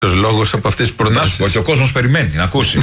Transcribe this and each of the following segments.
λόγος από αυτές τις προτάσεις. Όχι, ο κόσμος περιμένει να ακούσει.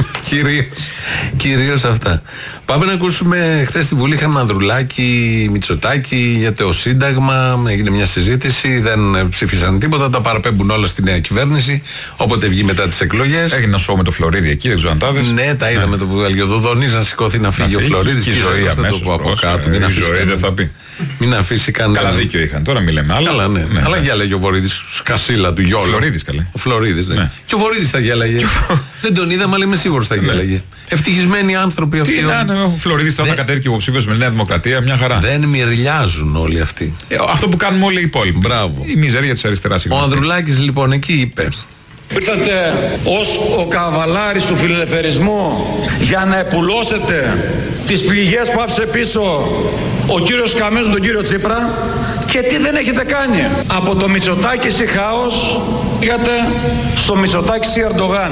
Κυρίως αυτά. Πάμε να ακούσουμε. Χθες στη Βουλή είχαμε Ανδρουλάκη, Μητσοτάκη για το Σύνταγμα. Έγινε μια συζήτηση, δεν ψήφισαν τίποτα. Τα παραπέμπουν όλα στη νέα κυβέρνηση. Όποτε βγει μετά τις εκλογές. Έγινε ένα σώμα με το Φλωρίδι εκεί, δεν ξέρω αν τα είδες. Ναι, τα είδαμε το που έλεγε ο Δουδονής να σηκώθεί να φύγει ο Φλωρίδης. Και η ζωή αμέσως από κάτω. Η ζωή δεν θα πει. Μην αφήσει κανένα. Καλά δίκιο είχαν, τώρα μιλάμε. Καλά, ναι. Αλλά γέλαγε ο Βορύδης, σκασίλα του Γιώλου. Φλωρίδης καλέ. Ο Φλωρίδης, ναι. Και ο Βορύδης θα γέλαγε. Δεν τον είδαμε, αλλά είμαι σίγουρος θα γέλαγε. Ευτυχισμένοι άνθρωποι αυτοί. Τι να είναι, ο Φλωρίδης τώρα θα κατέβηκε υποψήφιος με τη Νέα Δημοκρατία, μια χαρά. Δεν μυριλιάζουν όλοι αυτοί. Αυτό που κάνουμε όλοι οι υπόλοιποι. Μπράβο. Η μιζέρια της αριστεράς. Ο Ανδρουλάκης λοιπόν εκεί είπε. Ήρθατε ως ο καβαλάρης του φιλελευθερισμού για να επουλώσετε τις πληγές που άφησε πίσω ο κύριος Καμένος τον κύριο Τσίπρα, και τι δεν έχετε κάνει. Από το Μητσοτάκη χάος πήγατε στο Μητσοτάκη Ερντογάν.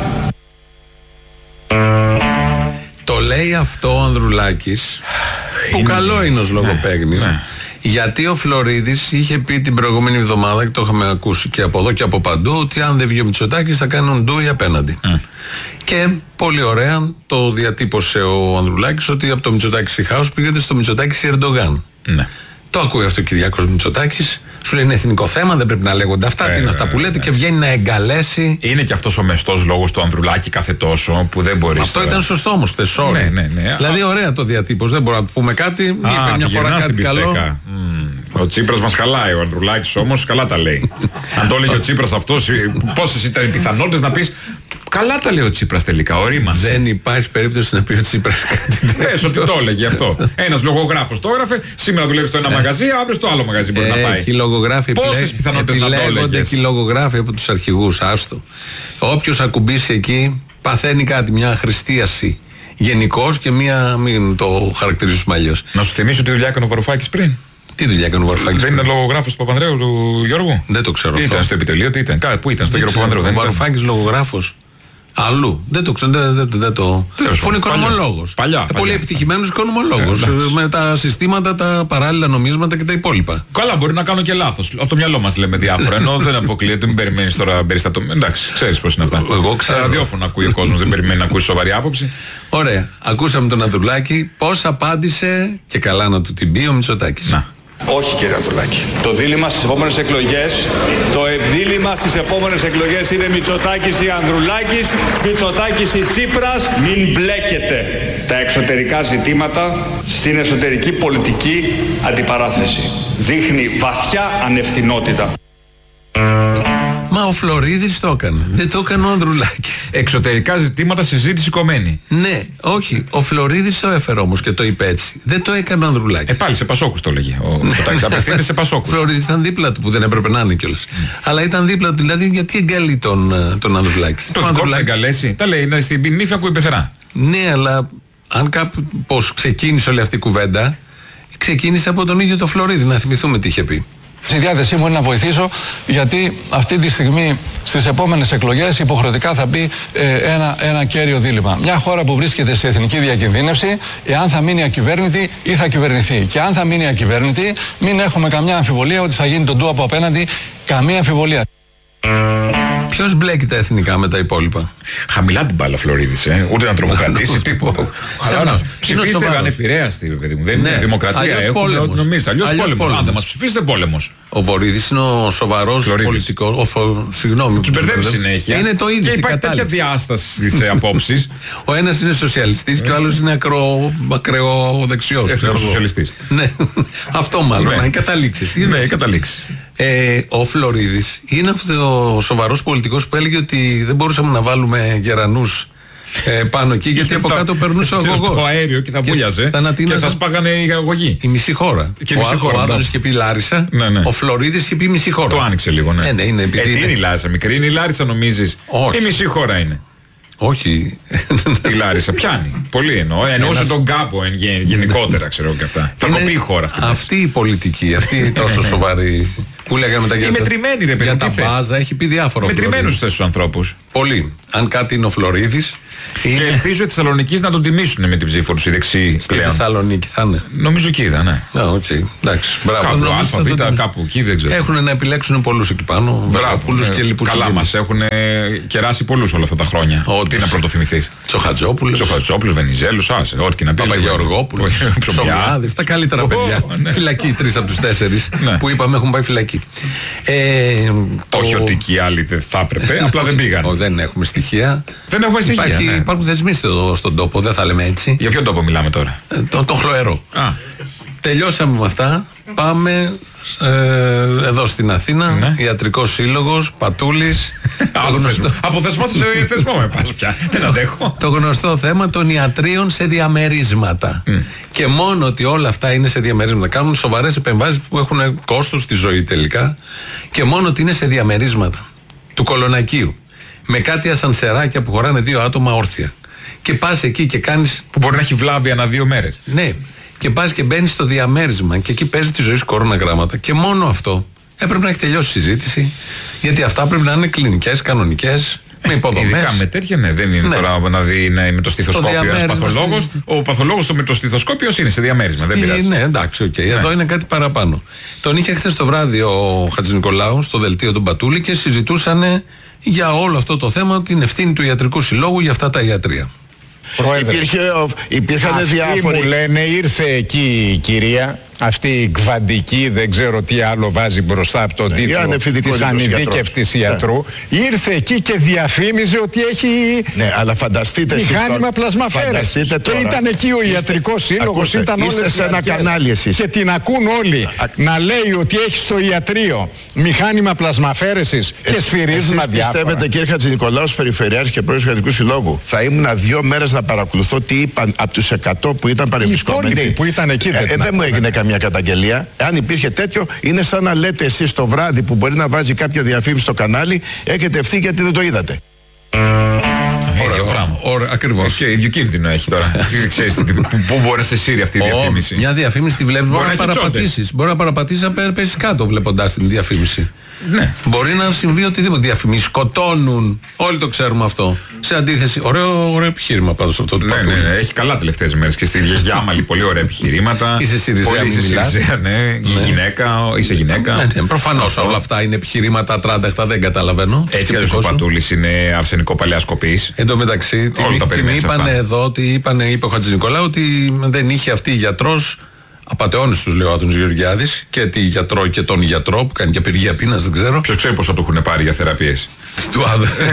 Το λέει αυτό ο Ανδρουλάκης, που καλό είναι ως λογοπαίγνιο. Ναι. Γιατί ο Φλωρίδης είχε πει την προηγούμενη εβδομάδα, και το είχαμε ακούσει και από εδώ και από παντού, ότι αν δεν βγει ο Μητσοτάκης θα κάνουν ντούι απέναντι. Και πολύ ωραία το διατύπωσε ο Ανδρουλάκης, ότι από το Μητσοτάκη χάος πήγατε στο Μητσοτάκη Ερντογάν. Ναι. Το ακούει αυτό ο Κυριάκος Μητσοτάκης, σου λέει είναι εθνικό θέμα, δεν πρέπει να λέγονται αυτά. Τι είναι αυτά που λέτε, και βγαίνει να εγκαλέσει. Είναι και αυτός ο μεστός λόγος του Ανδρουλάκη κάθε τόσο που δεν μπορεί. Αυτό ήταν σωστό όμως χθες. Ναι. Δηλαδή, ωραία το διατύπωση. Δεν μπορούμε να πούμε κάτι. Είπε μια φορά κάτι καλό. Ο Τσίπρας μας χαλάει, ο Ανδρουλάκης όμως καλά τα λέει. Αν το έλεγε ο Τσίπρας αυτός, πόσες ήταν οι πιθανότητες να πεις. Καλά τα λέει ο Τσίπρας τελικά, ορίμασε. Δεν υπάρχει περίπτωση να πει ο Τσίπρας κάτι τέτοιο. Πες ότι το έλεγε αυτό. Ένας λογογράφος το έγραφε, σήμερα δουλεύει στο ένα μαγαζί, αύριο στο άλλο μαγαζί μπορεί να πάει. Και οι λογογράφοι πόσες πιθανότητες να το έλεγες. Και οι λογογράφοι από τους αρχηγούς, άστο. Όποιος ακουμπήσει εκεί παθαίνει κάτι, μια αχρηστίαση γενικώς και μια, μην το χαρακτηρίζουμε αλλιώς. Να σου θυμίσω τη δουλειά έκανε ο Βαρουφάκης πριν. Τι δουλειά έκανε ο Βαρουφάκης? Δεν ήταν λογογράφος του Παπανδρέου, του Γιώργου? Δεν το ξέρω. Ήταν στο επιτελείο, τι ήταν? Πού ήταν, στο Γιώργο Παπανδρέου? Ο Βαρουφάκης λογογράφος. Αλλού. Δεν το ξέρω. Δεν το. Είναι οικονομολόγος. Πολύ επιτυχημένος οικονομολόγος. Με τα συστήματα, τα παράλληλα νομίσματα και τα υπόλοιπα. Καλά, μπορεί να κάνω και λάθος. Από το μυαλό μας λέμε διάφορα. Ενώ δεν αποκλείεται, μην περιμένεις τώρα περιστατωμένο. Εντάξει, ξέρεις πώς είναι αυτά. Εγώ ξέρω. Ραδιόφωνο ακούει ο κόσμος, δεν περιμένει να ακούσει σοβαρή άποψη. Ωραία. Ακούσαμε τον Ανδρουλάκη. Πώς απάντησε, και καλά να του την πει ο Μητσοτάκης. Όχι, κύριε Ανδρουλάκη. Το δίλημμα στις επόμενες εκλογές, είναι Μητσοτάκης ή Ανδρουλάκης, Μητσοτάκης ή Τσίπρας. Μην μπλέκετε τα εξωτερικά ζητήματα στην εσωτερική πολιτική αντιπαράθεση. Δείχνει βαθιά ανευθυνότητα. Μα ο Φλωρίδης το έκανε. Δεν το έκανε ο Ανδρουλάκης. Εξωτερικά ζητήματα, συζήτηση κομμένη. Ναι, όχι. Ο Φλωρίδης το έφερε όμως και το είπε έτσι. Δεν το έκανε ο Ανδρουλάκης. Πάλι σε Πασόκους το έλεγε. Ο Μητσοτάκης απευθύνεται σε Πασόκους. Ο Φλωρίδης ήταν δίπλα του που δεν έπρεπε να είναι κιόλας. Αλλά ήταν δίπλα του, δηλαδή γιατί εγκαλεί τον Ανδρουλάκη. Το Ανδρουλάκη εγκαλέσει. Τα λέει, είναι στην νύφη ακούει πεθερά. Ναι, αλλά αν κάπως ξεκίνησε όλη αυτή η κουβέντα, ξεκίνησε από τον ίδιο το Φλωρίδη. Να θυμηθούμε τι είχε πει. Στη διάθεσή μου είναι να βοηθήσω, γιατί αυτή τη στιγμή στις επόμενες εκλογές υποχρεωτικά θα μπει ένα κέριο δίλημμα. Μια χώρα που βρίσκεται σε εθνική διακινδύνευση, εάν θα μείνει ακυβέρνητη ή θα κυβερνηθεί. Και αν θα μείνει ακυβέρνητη, μην έχουμε καμιά αμφιβολία ότι θα γίνει τον ντου από απέναντι. Καμία αμφιβολία. Ποιος μπλέκει τα εθνικά με τα υπόλοιπα? Χαμηλά την μπάλα Φλωρίδης, ούτε να τρομοκρατήσει τίποτα. Ψηφίστε ανεπηρέαστοι, παιδί μου. Δεν είναι δημοκρατία. Αλλιώς πόλεμος. Αν δεν μας ψηφίσετε, πόλεμος. Ο Βορύδης είναι ο σοβαρός πολιτικός. Συγγνώμη. Τους μπερδεύει συνέχεια. Είναι το ίδιο. Και υπάρχει τέτοια διάσταση σε απόψεις. Ο ένας είναι σοσιαλιστής και ο άλλος είναι ακραιοδεξιός. Εθνικοσοσιαλιστής. Ναι, αυτό μάλλον. Οι καταλήξεις. Ο Φλωρίδης είναι αυτό ο σοβαρός πολιτικός που έλεγε ότι δεν μπορούσαμε να βάλουμε γερανούς πάνω εκεί, γιατί από κάτω περνούσε ο αγωγός. Το αέριο και θα βούλιαζε και θα σπάγανε οι αγωγοί. Η μισή χώρα. Ο Άδωνης είχε πει Λάρισα, ο Φλωρίδης είχε πει μισή χώρα. Το άνοιξε λίγο, ναι. Τι είναι η Λάρισα, μικρή είναι η Λάρισα, νομίζεις? Η μισή χώρα είναι. Όχι. Η Λάρισα πιάνει. Πολύ εννοώ. Εννοούσε τον κάπο γενικότερα, ξέρω και αυτά. Θα κοπεί η χώρα στην αυτή η πολιτική, αυτή η τόσο σοβαρή που λέγαμε τα η μετρημένη, ρε παιδί. Για τα βάζα έχει πει διάφορα. Μετρημένους θες τους ανθρώπους. Πολύ. Αν κάτι είναι ο Φλωρίδης, Και ελπίζω οι Θεσσαλονικείς να τον τιμήσουν με την ψήφο του οι δεξιοί. Στη Θεσσαλονίκη θα είναι. Νομίζω εκεί ήταν, ναι. Εντάξει. Κάπου Α, κάπου εκεί δεν ξέρω. Έχουν να επιλέξουν πολλούς εκεί πάνω. Βελόπουλους και λοιπούς. Καλά μας έχουν κεράσει πολλούς όλα αυτά τα χρόνια. Ό,τι να πρωτοθυμηθείς. Τσοχατζόπουλος, Βενιζέλους, ό,τι και να πεις. Παπαγεωργόπουλος, Ψωμιάδης, τα καλύτερα παιδιά. Φυλακή 3 από τους 4 που είπαμε έχουν πάει φυλακή. Όχι ότι και οι άλλοι δεν θα έπρεπε, απλά δεν πήγαν. Δεν έχουμε στοιχεία. Δεν έχουμε στοιχεία. Υπάρχουν θεσμοί στον τόπο, δεν θα λέμε έτσι. Για ποιον τόπο μιλάμε τώρα? Το χλωερό. Τελειώσαμε με αυτά. Πάμε εδώ στην Αθήνα. Ιατρικός Σύλλογος, Πατούλης. Από θεσμό σε θεσμό με πας πια. Δεν αντέχω. Το γνωστό θέμα των ιατρίων σε διαμερίσματα. Και μόνο ότι όλα αυτά είναι σε διαμερίσματα. Κάνουν σοβαρές επεμβάσεις που έχουν κόστος στη ζωή τελικά. Και μόνο ότι είναι σε διαμερίσματα του Κολονακίου. Με κάτι ασανσεράκια που χωράνε 2 άτομα όρθια. Και πας εκεί και κάνεις. Που μπορεί να έχει βλάβει ανά 2 μέρες. Ναι. Και πας και μπαίνεις στο διαμέρισμα και εκεί παίζει τη ζωή σου κοροναγράμματα. Και μόνο αυτό έπρεπε να έχει τελειώσει η συζήτηση. Γιατί αυτά πρέπει να είναι κλινικές, κανονικές, με υποδομές. Ειδικά με τέτοια, δεν είναι τώρα να δει με το στιθοσκόπιο ένας παθολόγος. Ο παθολόγος με το στιθοσκόπιο είναι σε διαμέρισμα. Δεν πειράζει. Ναι, εντάξει, εδώ είναι κάτι παραπάνω. Τον είχε χθες το βράδυ ο Χατζηνικολάου στο δελτίο του Μπατούλη και συζητούσαν για όλο αυτό το θέμα, την ευθύνη του Ιατρικού Συλλόγου για αυτά τα ιατρεία. Υπήρχαν διάφοροι. Μου λένε ήρθε εκεί η κυρία, αυτή η κβαντική, δεν ξέρω τι άλλο βάζει μπροστά από τον τίτλο της ανειδίκευτης ιατρού. Ήρθε εκεί και διαφήμιζε ότι έχει μηχάνημα πλασμαφέρες. Και ήταν εκεί ο Ιατρικός Σύλλογος, ήταν όλες σε ένα κανάλι εσείς. Και την ακούν όλοι να λέει ότι έχει στο ιατρείο μηχάνημα πλασμαφέρεσης και σφυρίζουν αδιάφορα. Εσείς πιστεύετε, κύριε Χατζηνικολάου, Περιφερειάρχης και Πρόεδρος του Ιατρικού Συλλόγου, θα ήμουν 2 μέρες να παρακολουθώ τι είπαν από τους 100 που ήταν παρεμπισκόμενοι? Που ήταν εκεί δεν μου έγινε καμία καταγγελία. Αν υπήρχε τέτοιο, είναι σαν να λέτε εσείς το βράδυ που μπορεί να βάζει κάποια διαφήμιση στο κανάλι, έχετε ευθύνη γιατί δεν το είδατε. Ακριβώς. Και ίδιο κίνδυνο έχει τώρα. Δεν ξέρεις πού μπορεί να σε σύρει αυτή η διαφήμιση. Μια διαφήμιση τη βλέπεις, μπορεί να παραπατήσεις. Μπορεί να παραπατήσεις να πέσεις κάτω βλέποντας την διαφήμιση. Ναι. Μπορεί να συμβεί οτιδήποτε. Διαφημίσεις σκοτώνουν. Όλοι το ξέρουμε αυτό. Σε αντίθεση, ωραίο επιχείρημα πάντως αυτό το Πατούλη. Ναι, έχει καλά τελευταίες μέρες και στη Γιάμαλη πολύ ωραία επιχειρήματα. Είσαι Συριζέα, είσαι γυναίκα. Ναι, προφανώς όλα αυτά είναι επιχειρήματα τράνταχτα, δεν καταλαβαίνω. Έτσι κι ο Πατούλης είναι αρσενικό παλαιασκοπής. Εν τω μεταξύ, την είπαν εδώ, είπε ο Χατζηνικολάου ότι δεν είχε αυτή η γιατρός. Απατεώνες τους λέει ο Άδωνης Γεωργιάδης και τη γιατρό και τον γιατρό που κάνει και απεργία πείνας, δεν ξέρω. Ποιος ξέρει πόσα του έχουν πάρει για θεραπείες. Του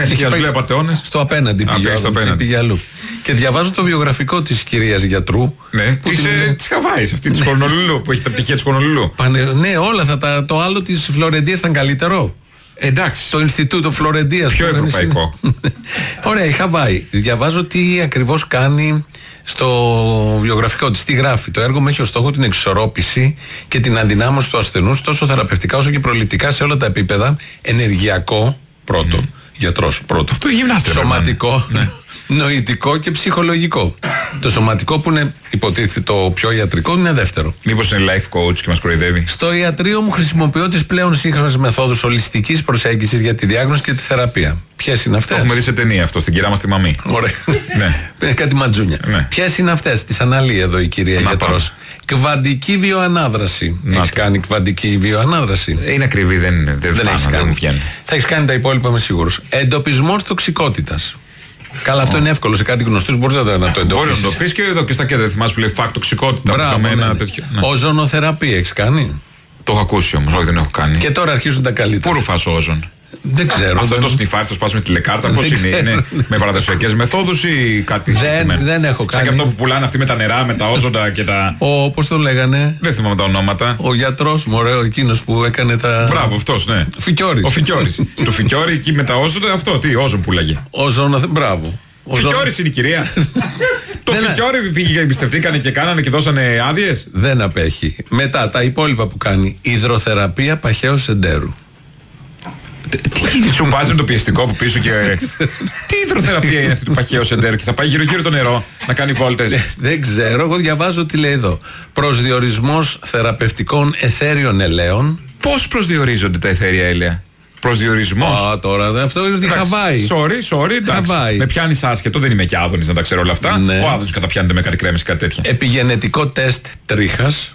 Άδωνη. Στο απέναντι πήγε αλλού. Και διαβάζω το βιογραφικό της κυρίας γιατρού. Ναι, της Χαβάης, αυτή της Χονολουλού που έχει τα πτυχία της Χονολουλού. Ναι, όλα αυτά. Το άλλο της Φλωρεντίας ήταν καλύτερο. Εντάξει. Το Ινστιτούτο Φλωρεντίας. Πιο ευρωπαϊκό. Ωραία, η Χαβάη. Διαβάζω τι ακριβώς κάνει στο βιογραφικό της. Τι γράφει? Το έργο μου έχει ως στόχο την εξισορρόπηση και την αντινάμωση του ασθενούς τόσο θεραπευτικά όσο και προληπτικά σε όλα τα επίπεδα. Ενεργειακό πρώτο, γιατρός πρώτο. Αυτό γυμνάστηκε. Σωματικό, νοητικό και ψυχολογικό. Το σωματικό που είναι υποτίθεται το πιο ιατρικό είναι δεύτερο. Μήπως είναι life coach και μας κοροϊδεύει? Στο ιατρείο μου χρησιμοποιώ τις πλέον σύγχρονες μεθόδους ολιστικής προσέγγισης για τη διάγνωση και τη θεραπεία. Ποιες είναι αυτές? Το έχουμε δει σε ταινία αυτό, στην κυρά μας τη μαμή. Ωραία. Ναι. Κάτι ματζούνια. Ναι. Ποιες είναι αυτές? Τις αναλύει εδώ η κυρία γιατρός. Κβαντική βιοανάδραση. Έχεις κάνει κβαντική βιοανάδραση? Είναι ακριβή, δεν έχεις κάνει. Θα έχεις κάνει τα υπόλοιπα, είμαι σίγουρος. Εντοπισμός τοξικότητας. Καλά, αυτό είναι εύκολο σε κάτι γνωστούς, μπορείς να το εντοπίσεις. Μπορεί να το πεις και εδώ και στα κέντρα. Θυμάσαι που λέει φακ τοξικότητα. Μπράβο, οζονοθεραπεία έχεις κάνει? Το έχω ακούσει όμως, όχι δεν έχω κάνει. Και τώρα αρχίζουν τα καλύτερα. Πού ρουφάς όζον? Δεν ξέρω. Αυτό είναι το σνιφάρι, το σπάς με τηλεκάρτα, πώς είναι? Με παραδοσιακές μεθόδους ή κάτι? Δεν έχω κάνει. Σαν και αυτό που πουλάνε αυτοί με τα νερά, με τα όζοντα και τα. Πώς το λέγανε? Δεν θυμάμαι τα ονόματα. Ο γιατρός μου, ωραίο, εκείνος που έκανε τα. Μπράβο, αυτός, ναι. Φικιόρης. Ο Φικιόρης. Το Φικιόρη εκεί με τα όζοντα, αυτό τι, όζον πουλάγε. Μπράβο. Φικιόρης είναι η κυρία. Το Φικιόρη πήγε, εμπιστευτήκανε και κάνανε και δώσανε άδειες. Δεν απέχει. Μετά τα υπόλοιπα που κάνει. Υδροθεραπεία παχαίου εντέρου. Τι σου βάζει με το πιεστικό από πίσω και. Τι υδροθεραπεία είναι αυτή του παχαίου εντέρου και θα πάει γύρω-γύρω το νερό να κάνει βόλτες? Δεν ξέρω, εγώ διαβάζω τι λέει εδώ. Προσδιορισμός θεραπευτικών αιθέριων ελαίων. Πώς προσδιορίζονται τα αιθέρια έλαια? Προσδιορισμός. Τώρα αυτό είναι τη Χαβάη. Sorry, εντάξει. Με πιάνεις άσχετο, δεν είμαι και Άδωνης να τα ξέρω όλα αυτά. Ναι. Ο Άδωνης καταπιάνεται με κάτι κρέμες, κάτι τέτοια. Επιγενετικό τεστ τρίχας.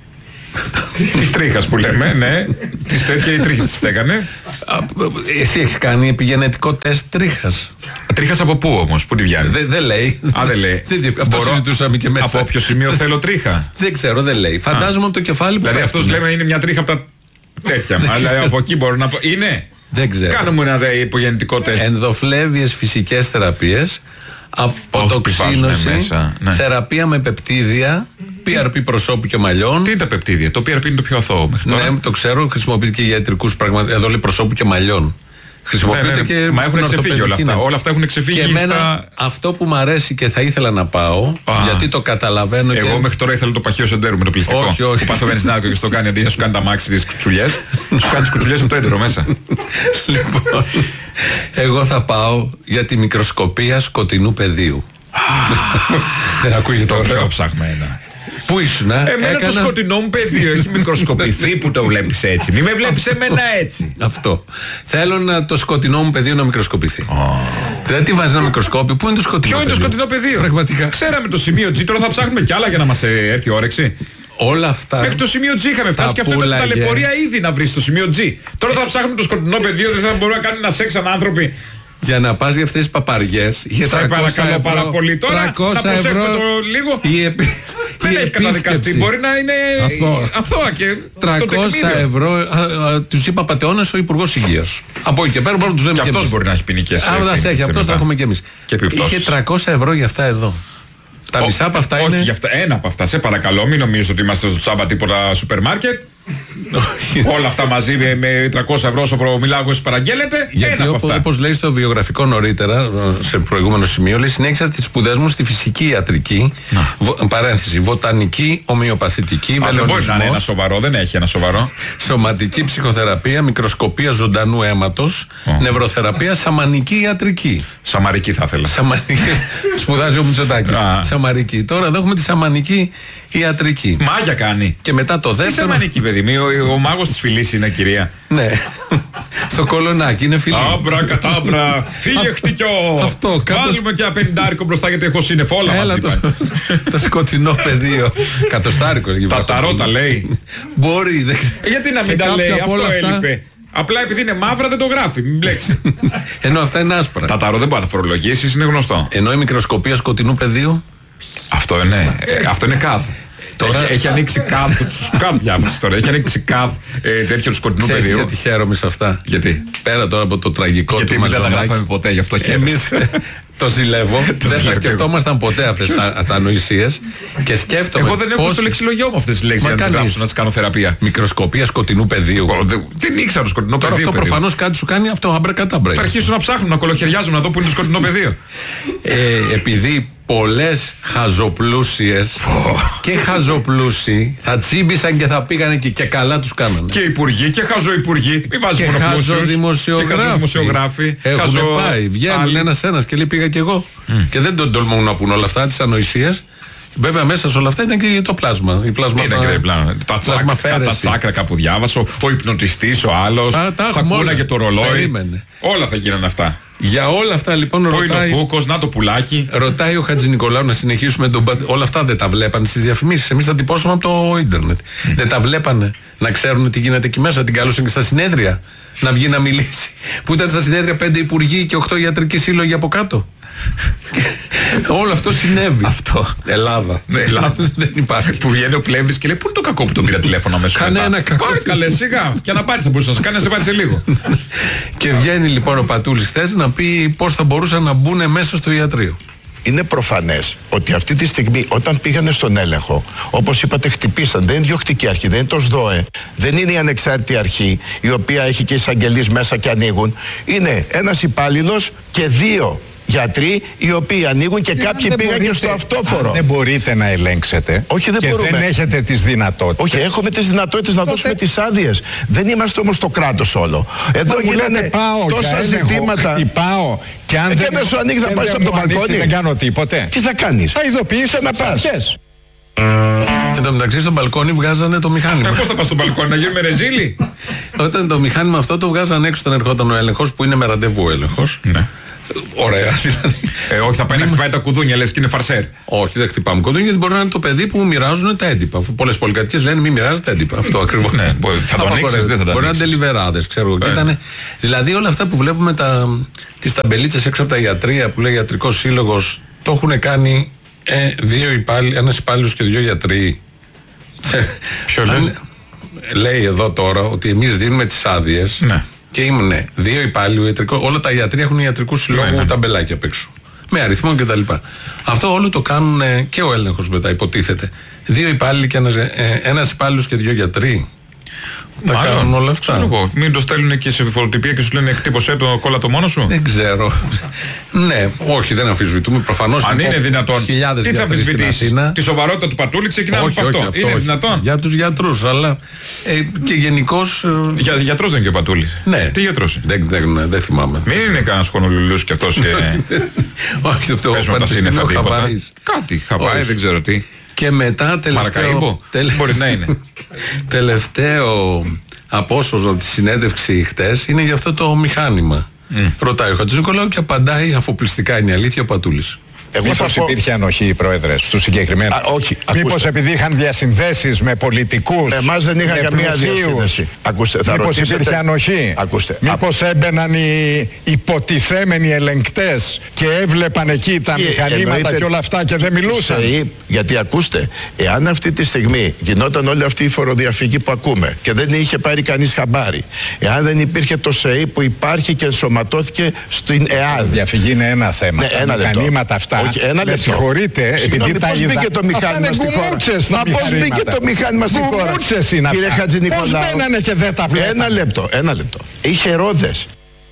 Της τρίχας που λέμε, ναι. Τις τέτοια οι τρίχες τις φταίγανε. Εσύ έχεις κάνει επιγενετικό τεστ τρίχας. Τρίχας από πού όμως, πού τη βγάλεις? Δεν λέει. Δεν λέει. Αυτό συζητούσαμε και μέσα. Από όποιο σημείο θέλω τρίχα? Δεν ξέρω, δεν λέει. Φαντάζομαι το κεφάλι που. Δηλαδή αυτός λέμε είναι μια τρίχα από τα τέτοια. Αλλά από εκεί μπορώ να πω. Είναι. Δεν ξέρω. Κάνουμε ένα υπογεννητικό τεστ. Ενδοφλέβιες φυσικές θεραπείες, αποτοξίνωση, θεραπεία με πεπτίδια, PRP προσώπου και μαλλιών. Τι είναι τα πεπτίδια? Το PRP είναι το πιο αθώο μέχρι τώρα. Ναι, το ξέρω, χρησιμοποιείται και για ιατρικούς πραγματικά. Εδώ λέει προσώπου και μαλλιών. Χρησιμοποιείται και. Μα έχουν ξεφύγει όλα αυτά. Όλα αυτά έχουν ξεφύγει. Και εμένα αυτό που μου αρέσει και θα ήθελα να πάω, γιατί το καταλαβαίνω. Εγώ μέχρι τώρα ήθελα το παχαίο σεντέρου με το πλυστικό. Όχι. Που πας στο βενζινάδικο και στο κάνει αντί να σου κάνει τα μάξι τις κουτσουλιές. Σου κάνει τις κουτσουλιές με το έντερο μέσα. Λοιπόν, εγώ θα πάω για τη μικροσκοπία σκοτεινού πεδίου. Δεν ακούγεται το πιο ψαγμένα. Πού ήσουν, Εμένα το σκοτεινό μου πεδίο έχει μικροσκοπηθεί που το βλέπεις έτσι. Μη με βλέπεις εμένα έτσι. Αυτό. Θέλω το σκοτεινό μου πεδίο να μικροσκοπηθεί. Δεν τι βάζει ένα μικροσκόπιο. Πού είναι το σκοτεινό πεδίο? Ποιο είναι το σκοτεινό πεδίο? Πραγματικά. Ξέραμε το σημείο G, τώρα θα ψάχνουμε κι άλλα για να μας έρθει η όρεξη. Όλα αυτά. Μέχρι το σημείο G είχαμε φτάσει και αυτό ήταν ταλαιπωρία ήδη να βρει το σημείο G. Τώρα θα ψάχνουμε το σκοτεινό πεδίο, δεν θα μπορούμε να κάνουμε ένα σεξ σαν άνθρωποι. Για να πας για αυτές τις παπαριές. Σας παρακαλώ πάρα πολύ. Τώρα 300 να προσέχουμε το λίγο. Δεν έχει καταδικαστεί. Μπορεί να είναι αθώα και 300 ευρώ τους είπα πατεώνες ο Υπουργός Υγείας. Από εκεί και πέρα μπορούμε να τους λέμε. Και αυτός μπορεί να έχει ποινικές. Αν δεν έχει αυτός θα έχουμε και εμείς. Είχε 300 ευρώ για αυτά εδώ. Τα μισά από αυτά είναι. Όχι για αυτά. Ένα από αυτά. Σε παρακαλώ, μην νομίζω ότι είμαστε στο τσάμπα τίποτα σούπερ μάρκετ. Όλα αυτά μαζί με 300 ευρώ όσο μιλάω εσείς παραγγέλλετε. Γιατί όπως λέει στο βιογραφικό νωρίτερα, σε προηγούμενο σημείο, λέει συνέχισα τις σπουδές μου στη φυσική ιατρική, παρένθεση, βοτανική, ομοιοπαθητική, βελονισμός. Δεν μπορεί να είναι ένα σοβαρό, δεν έχει ένα σοβαρό. Σωματική ψυχοθεραπεία, μικροσκοπία ζωντανού αίματος, νευροθεραπεία, σαμανική ιατρική. Σαμαρική θα ήθελα. Σπουδάζει ο Μητσοτάκης. Σαμαρική. Τώρα εδώ έχουμε τη σαμανική ιατρική. Μάγια κάνει. Και μετά το δεύτερο. Τι σαμανική, παιδί μου, ο μάγος της φυλής είναι, κυρία. Ναι. Στο κολονάκι είναι φιλή. Άμπρα κατάμπρα, φύγε χτυκιό. Αυτό. Βάλουμε και ένα 50 μπροστά γιατί έχω σύννεφο. Όλα μαζί. Το σκοτεινό πεδίο. Κατοστάρικο. Τα ταρότα λέει. Μπορεί. Γιατί να μην τα λέει, αυτό έλειπε. Απλά επειδή είναι μαύρα δεν το γράφει, μην μπλέξει. Ενώ αυτά είναι άσπρα. Τα ταρό δεν μπορεί να φορολογήσει, είναι γνωστό. Ενώ η μικροσκοπία σκοτεινού πεδίου. Αυτό είναι. Αυτό είναι κάδ. Τώρα έχει ανοίξει κάδ διάβαση τώρα. Έχει ανοίξει κάδ τέτοιο του σκοτεινού πεδίου. Γιατί χαίρομαι σε αυτά. Γιατί? Πέρα τώρα από το τραγικό του Μαζονάκη. Γιατί δεν τα γράφαμε ποτέ, γι' αυτό εμείς το ζηλεύω. Δεν θα σκεφτόμασταν ποτέ αυτές τις ανοησίες. Και σκέφτομαι. Εγώ δεν έχω στο λεξιλογιό μου αυτές τις λέξεις για να τις γράψω, να τις κάνω θεραπεία. Μικροσκοπία σκοτεινού πεδίου. Δεν ήξερα το σκοτεινό πεδίο. Αυτό προφανώς κάτι σου κάνει αυτό, αμπρακατάμπρα. Θα αρχίσουν να ψάχνουν, να κολοχαιριάζουν, να δω που είναι το σκοτεινό πεδίο. Επειδή πολλές χαζοπλούσιες και χαζοπλούσιοι θα τσίμπησαν και θα πήγαν εκεί και καλά τους κάνανε. Και υπουργοί και χαζοϊπουργοί. Μην βάζεις και χαζοδημοσιογράφοι. Έχουν πάει, βγαίνουν ένας και λέει πήγα κι εγώ. Και δεν τον τολμούν να πούν όλα αυτά, τις ανοησίες. Βέβαια μέσα σε όλα αυτά ήταν και το πλάσμα. Η τα τσάκρα κάπου διάβασα, ο υπνοτιστής, ο άλλος. Θα κούναγε το ρολόι. Όλα θα γίνανε αυτά. Για όλα αυτά λοιπόν ρωτάει. Ο Κούκος, να το πουλάκι. Ρωτάει ο Χατζηνικολάου να συνεχίσουμε τον. Όλα αυτά δεν τα βλέπανε στις διαφημίσεις. Εμείς θα τυπώσουμε από το ίντερνετ. Δεν τα βλέπανε. Να ξέρουν τι γίνεται εκεί μέσα. Την καλούσαν και στα συνέδρια. Να βγει να μιλήσει. Που ήταν στα συνέδρια 5 υπουργοί και 8 ιατρικοί σύλλογοι από κάτω. Όλο αυτό συνέβη. Αυτό. Ελλάδα. Δεν υπάρχει. Που βγαίνει ο Πλεύρης και λέει: πού είναι το κακό που τον πήρα τηλέφωνο αμέσως. Κανένα κακό. Πάρε καλέ, σιγά. Για να πάρει θα μπορούσε να σε κάνει, να σε πάρει σε λίγο. Και βγαίνει λοιπόν ο Πατούλης χθες να πει πώς θα μπορούσαν να μπουν μέσα στο ιατρείο. Είναι προφανές ότι αυτή τη στιγμή όταν πήγανε στον έλεγχο, όπως είπατε, χτυπήσαν. Δεν είναι διοκτική αρχή, δεν είναι το ΣΔΟΕ, δεν είναι η ανεξάρτητη αρχή η οποία έχει και εισαγγελείς μέσα και ανοίγουν. Είναι ένας υπάλληλος και 2 γιατροί οι οποίοι ανοίγουν και κάποιοι πήγαν και στο αυτόφορο. Δεν μπορείτε να ελέγξετε. Όχι, δεν και μπορούμε. Δεν έχετε τις δυνατότητες. Όχι, έχουμε τις δυνατότητες να δώσουμε τις άδειες. Δεν είμαστε όμως το κράτος όλο. Εδώ γίνανε τόσα ζητήματα. Πάω. Και αν δεν σου ανοίγει, θα πας από το μπαλκόνι. Δεν κάνω τίποτε. Τι θα κάνεις? Θα ειδοποιήσω να πας. Εν τω μεταξύ στο μπαλκόνι βγάζανε το μηχάνημα. Πώς θα πας στο μπαλκόνι, να γίνουμε ρεζίλι? Όταν το μηχάνημα αυτό το βγάζανε έξω όταν ερχόταν ο έλεγχος, που είναι με ραντεβού έλεγχος. Ναι. Ωραία, δηλαδή. Όχι, θα πάει να χτυπάει τα κουδούνια, λες και είναι φαρσέρ. Όχι, δεν χτυπάμε κουδούνια, γιατί μπορεί να είναι το παιδί που μοιράζουν τα έντυπα. Πολλές πολυκατοικίες λένε μη μοιράζετε έντυπα. Αυτό ακριβώς. Ναι, θα το ανοίξεις, δεν θα το μπορεί να είναι τελιβεράδες, ξέρω εγώ. Δηλαδή όλα αυτά που βλέπουμε, τις ταμπελίτσες έξω από τα ιατρεία που λέει Ιατρικός Σύλλογος, το έχουν κάνει ένας υπάλληλος και 2 γιατροί. Ποιος λέει εδώ τώρα ότι εμείς δίνουμε τις άδειες. Ναι. Και ήμουν 2 υπάλληλοι, όλα τα ιατρεία έχουν ιατρικού συλλόγου ταμπελάκια απ' έξω. Με αριθμό κτλ. Αυτό όλο το κάνουν και ο έλεγχος μετά, υποτίθεται. 2 υπάλληλοι και ένας υπάλληλος και 2 γιατροί. Τα κάνουν όλα αυτά. Μην το στέλνουν και σε φωτοτυπία και σου λένε εκτύπωσέ το, κόλλα το μόνο σου. Δεν ξέρω. Ναι, όχι, δεν αμφισβητούμε. Προφανώς. Αν είναι δυνατόν. Τι θα αμφισβητήσεις? Τη σοβαρότητα του Πατούλη ξεκινάμε από αυτό. Είναι δυνατόν? Για τους γιατρούς, αλλά και γενικώς. Γιατρός δεν είναι και ο Πατούλης. Ναι. Τι γιατρός? Δεν θυμάμαι. Μην είναι κανένας χονολουλούς κι αυτός. Όχι, το Πανεπιστήμιο κάτι Χαβάη, δεν ξέρω τι. Και μετά μπορεί να είναι. Τελευταίο απόσπασμα από τη συνέντευξη χτες είναι για αυτό το μηχάνημα. Ρωτάει ο Χατζηνικολάου και απαντάει αφοπλιστικά, είναι η αλήθεια, ο Πατούλης. Μήπως υπήρχε ανοχή, Πρόεδρε, στους συγκεκριμένους? Όχι. Μήπως επειδή είχαν διασυνδέσεις με πολιτικούς? Εμάς δεν είχαν καμία διασύνδεση. Μήπως υπήρχε ανοχή? Μήπως έμπαιναν οι υποτιθέμενοι ελεγκτές και έβλεπαν εκεί τα μηχανήματα και όλα αυτά και δεν μιλούσαν? Γιατί ακούστε, εάν αυτή τη στιγμή γινόταν όλη αυτή η φοροδιαφυγή που ακούμε και δεν είχε πάρει κανείς χαμπάρι, εάν δεν υπήρχε το ΣΕΗ που υπάρχει και ενσωματώθηκε στην ΕΑΔ. Διαφυγή είναι ένα θέμα. Τα μηχανήματα αυτά. Όχι, ένα λεπτό. Συγχωρείτε, επειδή πώς μπήκε το μηχάνημα στη χώρα? Μα πώς μπήκε το μηχάνημα στη χώρα? Κύριε Χατζηνικολάου, πώς μένανε και δεν τα βλέπανε? Ένα λεπτό. Είχε ρόδες.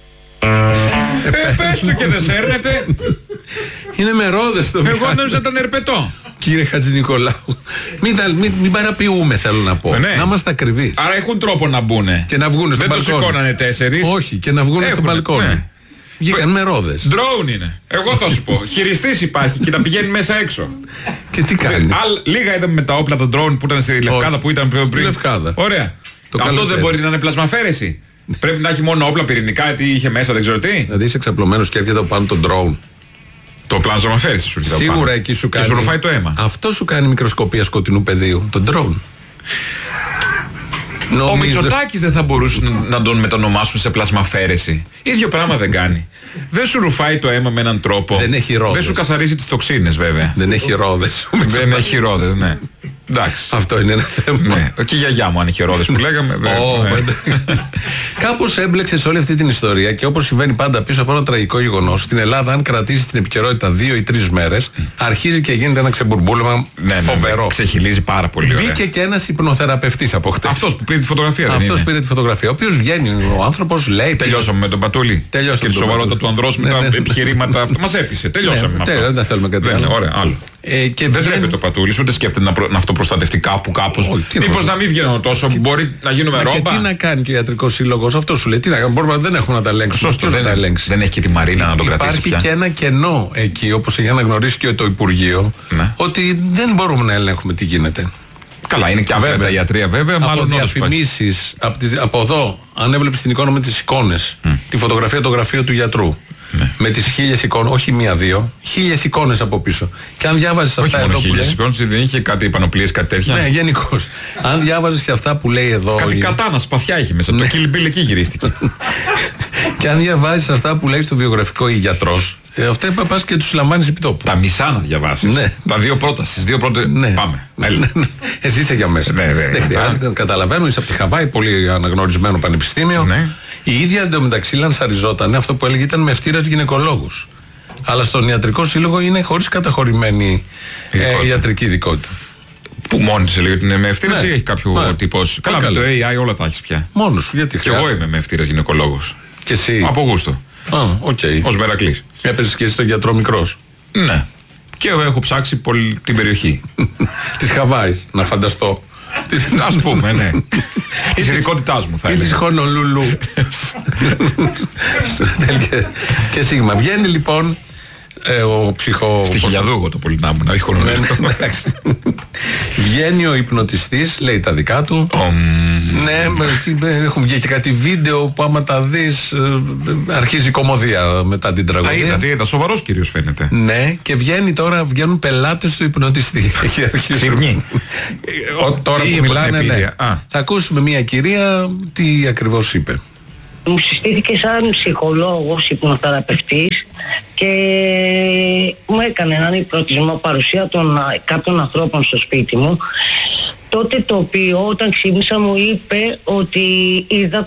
Πες του και δεν σέρνετε. Είναι με ρόδες το μηχάνημα. Εγώ νόμιζα ήταν ερπετό. Κύριε Χατζηνικολάου, μην παραποιούμε, θέλω να πω. Να είμαστε ακριβείς. Άρα έχουν τρόπο να μπουνε. Και να βγούνε στο μπαλκόνι. Δεν το σηκώνανε 4. Όχι, και να βγούνε στο μπαλκόνι. Βγήκαν με ρόδες. Drone είναι. Εγώ θα σου πω. Χειριστής υπάρχει και τα πηγαίνει μέσα έξω. Και τι κάνει? Λίγα είδαμε με τα όπλα των drone που ήταν στη Λευκάδα που ήταν πριν. Στη Λευκάδα. Ωραία. Αυτό δεν μπορεί να είναι πλασμαφέρεση. Πρέπει να έχει μόνο όπλα πυρηνικά, τι είχε μέσα, δεν ξέρω τι. Δηλαδή είσαι εξαπλωμένος και έρχεται από πάνω τον drone. Το πλασμαφέρεση σου έρχεται. Σίγουρα εκεί σου κάνει. Και σου ρουφάει το αίμα. Αυτό σου κάνει μικροσκοπία σκοτεινού πεδίου. Το drone. Ο Μητσοτάκης δεν θα μπορούσε να τον μετανομάσουν σε πλασμαφέρεση. Ίδιο πράγμα δεν κάνει. Δεν σου ρουφάει το αίμα με έναν τρόπο. Δεν έχει ρόδες. Δεν σου καθαρίζει τις τοξίνες, βέβαια. Δεν έχει ρόδες. Δεν έχει ρόδες, ναι. Εντάξει. Αυτό είναι ένα θέμα. Ναι. Και η γιαγιά μου αν είχε ρόδες που λέγαμε. Κάπως έμπλεξε σε όλη αυτή την ιστορία και όπως συμβαίνει πάντα πίσω από ένα τραγικό γεγονός, στην Ελλάδα, αν κρατήσει την επικαιρότητα 2 ή 3 μέρες, αρχίζει και γίνεται ένα ξεμπουρμπούλεμα φοβερό. Ξεχυλίζει πάρα πολύ. Μπήκε και ένας υπνοθεραπευτής από χτες. Αυτός που πήρε τη φωτογραφία. Αυτός πήρε τη φωτογραφία. Ο οποίος βγαίνει ο άνθρωπος, λέει. Τελειώσαμε με τον Πατούλη. Και τη σοβαρότητα του ανδρός με τα επιχειρήματα. Μας έπεισε. Τελειώσαμε με αυτό. Δεν θέλουμε κάτι άλλο. Ωραία, άλλο. Δεν βλέπει το Πατούλη, ούτε σκέφτεται να αυτοπροστατευτεί κάπως. Μήπως να μην βγαίνω τόσο, μπορεί να γίνουμε ρόμπα. Και τι να κάνει και ο Ιατρικός Σύλλογος, αυτό σου λέει. Τι να κάνει, δεν έχουμε να τα ελέγξουμε. Δεν έχει και τη Μαρίνα να τον κρατήσει. Υπάρχει και ένα κενό εκεί, όπως έχει αναγνωρίσει και το Υπουργείο, ότι δεν μπορούμε να ελέγχουμε τι γίνεται. Καλά, είναι και αβέβαια η ιατρία, βέβαια. Από διαφημίσεις, από εδώ, αν έβλεπες την εικόνα με τις εικόνες, τη φωτογραφία, το γραφείο του γιατρού. Ναι. Με τις 1000 εικόνες, όχι 1-2, 1000 εικόνες από πίσω. Και αν διάβαζες αυτά όχι εδώ. Όχι μόνο 1000 εικόνες, δεν είχε κάτι πανοπλίες, κάτι τέτοια. Ναι, γενικώς. Αν διάβαζες και αυτά που λέει εδώ. Κάτι κατάνα, σπαθιά είχε μέσα. Το Kill Bill εκεί γυρίστηκε. Και αν διαβάζεις αυτά που λέει στο βιογραφικό η γιατρός, αυτά πας και τους συλλαμβάνεις επί τόπου. Τα μισά να διαβάσεις. Ναι. Τα 2 πρώτα. Στις 2 πρώτες. Ναι. Πάμε. Εσύ είσαι για μέσα. Δεν χρειάζεται να καταλαβαίνω. Είσαι από τη Χαβάη, πολύ αναγνωρισμένο πανεπιστήμιο. Ναι. Η ίδια εντωμεταξύ λανσαριζόταν, αυτό που έλεγε ήταν με ευτήρας γυναικολόγους. Αλλά στον Ιατρικό Σύλλογο είναι χωρίς καταχωρημένη ιατρική ειδικότητα. Που μόνη της λέει ότι είναι με ευτήρας ή έχει κάποιο τύπο. Καλά, με το AI όλα τα έχεις πια. Μόνος σου, γιατί και εγώ είμαι με ευτήρας γυναικολόγος. Και εσύ. Από γούστο. Ως Μερακλής. Έπαιζες και εσύ στον γιατρό μικρός. Ναι. Και εγώ έχω ψάξει πολύ την περιοχή. Της Χαβάη, να φανταστώ. Ας πούμε, ναι. Της ειδικότητάς μου θα έλεγα. Ή της Χονολουλού. Και σίγμα. Βγαίνει λοιπόν ο ψυχο... Στη Χιλιαδούγο το Πολυνάμουνα, όχι Χονολουλού. Βγαίνει ο υπνοτιστής, λέει τα δικά του. Ναι, έχουν βγει και κάτι βίντεο που άμα τα δεις αρχίζει η κωμωδία μετά την τραγωδία. Είδα, σοβαρός κύριος φαίνεται. Ναι, και βγαίνουν πελάτες του υπνοτιστή. Ξυρνή. Τώρα που μιλάνε, ναι. Θα ακούσουμε μια κυρία τι ακριβώς είπε. Μου συστήθηκε σαν ψυχολόγος, υπνοθεραπευτής και μου έκανε έναν υπνοτισμό παρουσία των κάποιων ανθρώπων στο σπίτι μου. Τότε το οποίο όταν ξύπνησα μου είπε ότι είδα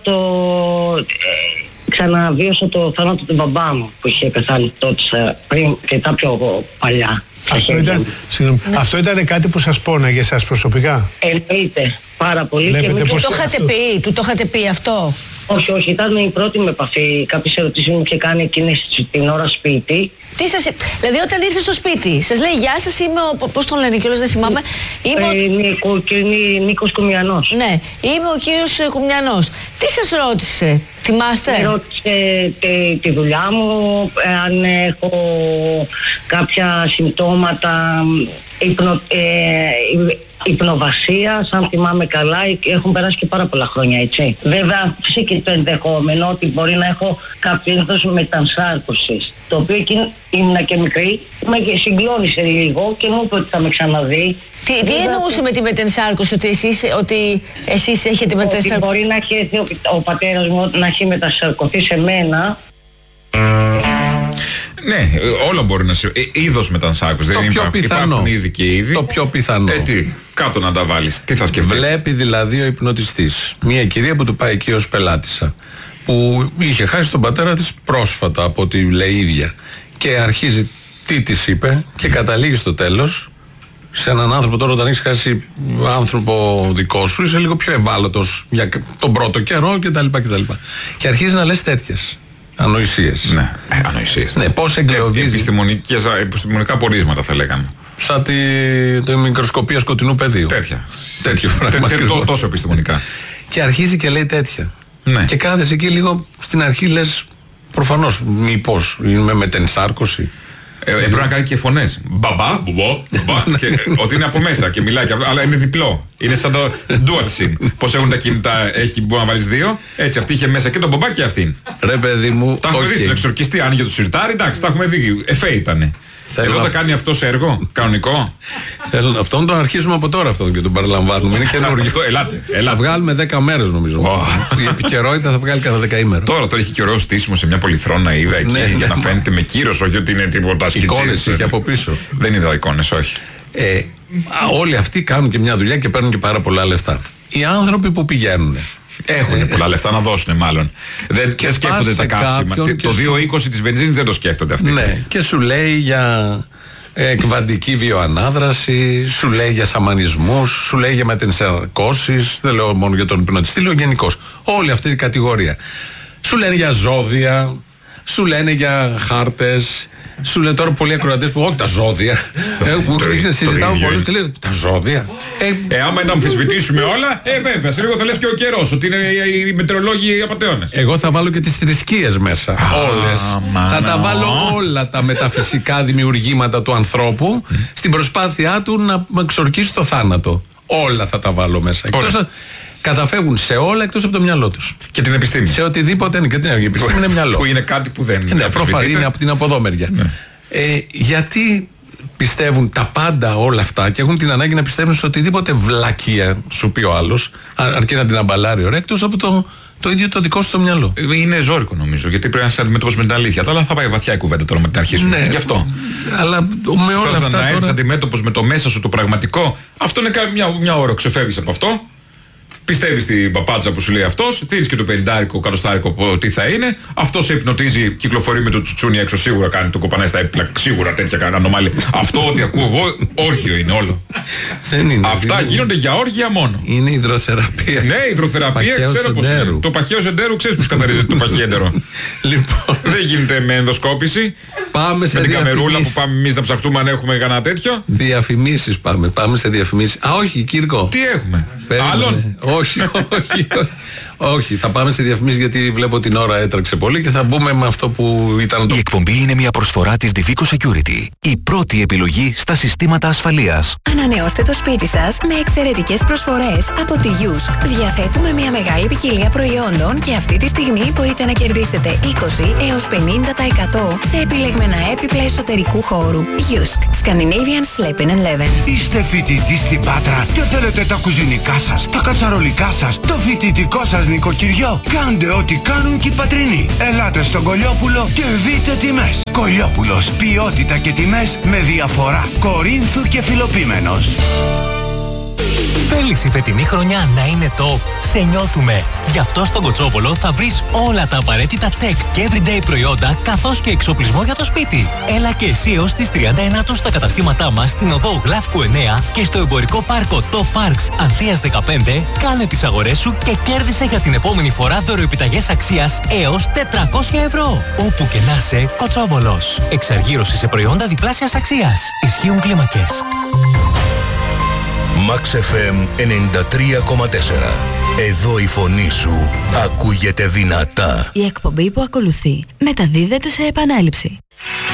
ξαναβίωσα το θάνατο του μπαμπά μου που είχε πεθάνει τότε πριν και τα πιο παλιά. Αυτό ήταν κάτι που σας πόναγε εσάς προσωπικά? Εννοείται πάρα πολύ. Του το είχατε πει αυτό? Όχι, ήταν η πρώτη με επαφή. Κάποιες ερωτήσεις μου είχε κάνει εκείνη την ώρα σπίτι. Δηλαδή όταν ήρθε στο σπίτι, σας λέει γεια σας, είμαι πώς τον λένε κιόλας, δεν θυμάμαι. Νίκος Κουμιανός. Ναι, είμαι ο κύριος Κουμιανός. Τι σας ρώτησε, θυμάστε? Ρώτησε τη δουλειά μου, αν έχω κάποια συμπτώματα υπνοβασίας, αν θυμάμαι καλά, έχουν περάσει και πάρα πολλά χρόνια, έτσι. Βέβαια, φυσικά και το ενδεχόμενο ότι μπορεί να έχω κάποιο είδος μετανσάρκωσης, το οποίο ήμουν και μικρή, με συγκλώνησε λίγο και μου είπε ότι θα με ξαναδεί. Τι εννοούσε με τη μετανσάρκωση, ότι εσείς έχετε μετανσάρκωση? Ότι μπορεί να έχει έρθει ο πατέρας μου να έχει μετασαρκωθεί σε μένα. Ναι, όλα μπορεί να συμβεί. Είδος μετανσάρκωση. Δεν υπάρχουν ήδη και ήδη. Το πιο πιθανό. Τι, κάτω να τα βάλεις. Τι θα σκεφτείς? Βλέπει δηλαδή ο υπνοτιστής μια κυρία που του πάει εκεί ως πελάτησα, που είχε χάσει τον πατέρα της πρόσφατα από ό,τι λέει η ίδια. Και αρχίζει τι της είπε και καταλήγει στο τέλος σε έναν άνθρωπο. Τώρα όταν έχεις χάσει άνθρωπο δικό σου είσαι λίγο πιο ευάλωτος για τον πρώτο καιρό κτλ. Και αρχίζει να λες τέτοιες ανοησίες. Ναι, ανοησίες. Ναι, πώς εγκλωβίζει. Επιστημονικά πορίσματα θα λέγαμε. Σαν τη μικροσκοπία σκοτεινού πεδίου. Τέτοιο πράγμα. Τόσο επιστημονικά. Και αρχίζει και λέει τέτοια. Ναι. Και κάθεσαι εκεί λίγο στην αρχή λες, προφανώς, μήπως είναι με μετενσάρκωση. Πρέπει να κάνει και φωνές. Μπαμπά, μπουμπό, ότι είναι από μέσα και μιλάει, αλλά είναι διπλό. Είναι σαν το ντουατσιν. Πώς έχουν τα κινητά, μπορεί να βάλεις δύο. Έτσι, αυτή είχε μέσα και τον μπαμπά και αυτήν. Ρε παιδί μου. Τα έχουμε δει στον εξορκιστή, άνοιγε το σιρτάρι, εντάξει, τα έχουμε δει. Εφέ ήτανε. Εδώ θα κάνει αυτό σε έργο, κανονικό. Αυτόν τον αρχίζουμε από τώρα αυτόν και τον παραλαμβάνουμε. Είναι καινούργιο. Ελάτε. Θα βγάλουμε 10 μέρες νομίζω. Η επικαιρότητα θα βγάλει κατά 10 ημέρα. Τώρα έχει και ωραίο στήσιμο σε μια πολυθρόνα, είδα εκεί για να φαίνεται με κύρος, όχι ότι είναι τίποτα σκητσίες. Εικόνες είχε από πίσω. Δεν είδα εικόνες, όχι. Όλοι αυτοί κάνουν και μια δουλειά και παίρνουν και πάρα πολλά λεφτά. Οι άνθρωποι που πηγαίνουν έχουν πολλά λεφτά να δώσουν μάλλον. Δεν σκέφτονται τα καύσιμα. Το 2,20 της βενζίνης δεν το σκέφτονται αυτοί. Ναι, και σου λέει για εκβαντική βιοανάδραση, σου λέει για σαμανισμούς, σου λέει για μετενσαρκώσεις. Δεν λέω μόνο για τον υπνοτιστή, λέω γενικώς. Όλη αυτή η κατηγορία. Σου λένε για ζώδια, σου λένε για χάρτες. Σου λένε τώρα πολλοί ακροατές που όχι τα ζώδια. Συζητάω πολλούς και λένε τα ζώδια. Άμα να αμφισβητήσουμε όλα, βέβαια, σε λίγο θα λες και ο καιρός, ότι είναι οι μετεωρολόγοι απατεώνες. Εγώ θα βάλω και τις θρησκείες μέσα. Όλες. Θα τα βάλω όλα τα μεταφυσικά δημιουργήματα του ανθρώπου στην προσπάθειά του να εξορκίσει το θάνατο. Όλα θα τα βάλω μέσα. Καταφεύγουν σε όλα εκτός από το μυαλό τους. Και την επιστήμη. Σε οτιδήποτε είναι. Και την επιστήμη είναι μυαλό. Που είναι κάτι που δεν είναι. Ναι, προφανώς είναι από την αποδόμερια. Ναι. Γιατί πιστεύουν τα πάντα όλα αυτά και έχουν την ανάγκη να πιστεύουν σε οτιδήποτε βλακεία σου πει ο άλλος, αρκεί να την αμπαλάρει ωραία, εκτός από το ίδιο το δικό σου το μυαλό. Είναι ζώρικο νομίζω, γιατί πρέπει να είσαι αντιμέτωπος με την αλήθεια. Αλλά θα πάει βαθιά η κουβέντα τώρα με την αρχή σου. Ναι, γι' αυτό. Αλλά με όλα αυτά. Να έρθεις αντιμέτωπος με το μέσα σου το πραγματικό, αυτό είναι μια ώρα, ξεφεύγεις από αυτό. Πιστεύεις στην παπάτσα που σου λέει αυτός, δίνεις και το 50 κατοστάρικο τι θα είναι. Αυτός σε υπνοτίζει, κυκλοφορεί με το τσουτσούνι έξω, σίγουρα κάνει, το κοπανάει στα έπιπλα, σίγουρα τέτοια κάνει ανομάλια. Αυτό ό,τι ακούω εγώ, όργιο είναι όλο. Δεν είναι. Αυτά γίνονται για όργια μόνο. Είναι υδροθεραπεία. Ναι, υδροθεραπεία, ξέρω πώς είναι. Το παχαίο εντέρου, ξέρεις πώς καθαρίζεται το παχαίο εντέρο. Λοιπόν. Δεν γίνεται με ενδοσκόπηση. Πάμε σε με την καμερούλα που πάμε εμείς να ψαχτούμε αν έχουμε κανένα τέτοιο. Διαφημίσεις πάμε σε διαφημίσεις. Α, όχι, Κύρκο. Τι έχουμε. Άλλον. Όχι. Όχι, θα πάμε στη διαφημίση γιατί βλέπω την ώρα έτρεξε πολύ και θα μπούμε με αυτό που ήταν το... Η εκπομπή είναι μια προσφορά της Divico Security. Η πρώτη επιλογή στα συστήματα ασφαλείας. Ανανεώστε το σπίτι σας με εξαιρετικές προσφορές από τη Yusk. Διαθέτουμε μια μεγάλη ποικιλία προϊόντων και αυτή τη στιγμή μπορείτε να κερδίσετε 20 έως 50% σε επιλεγμένα έπιπλα εσωτερικού χώρου. Yusk. Scandinavian Sleeping and Living. Είστε φοιτητή στην Πάτρα και θέλετε τα κουζινικά σας, τα κατσαρολικά σας, το φοιτητικό σας νοικοκυριό. Κάντε ό,τι κάνουν και οι πατρινοί. Ελάτε στον Κολιόπουλο και δείτε τιμές. Κολιόπουλος, ποιότητα και τιμές με διαφορά. Κορίνθου και Φιλοπίμενος. Θέλεις η φετινή χρονιά να είναι top? Σε νιώθουμε! Γι' αυτό στον Κοτσόβολο θα βρεις όλα τα απαραίτητα tech και everyday προϊόντα καθώς και εξοπλισμό για το σπίτι. Έλα και εσύ έως τις 39 στα καταστήματά μας στην οδό Γλάφκου 9 και στο εμπορικό πάρκο Top Parks Ανθίας 15. Κάνε τις αγορές σου και κέρδισε για την επόμενη φορά δωροεπιταγές αξίας έως 400 ευρώ. Όπου και να είσαι, Κοτσόβολος. Εξαργύρωση σε προϊόντα διπλάσιας αξίας. Ισχύουν κλίμακες. Max FM 93,4. Εδώ η φωνή σου ακούγεται δυνατά. Η εκπομπή που ακολουθεί μεταδίδεται σε επανάληψη.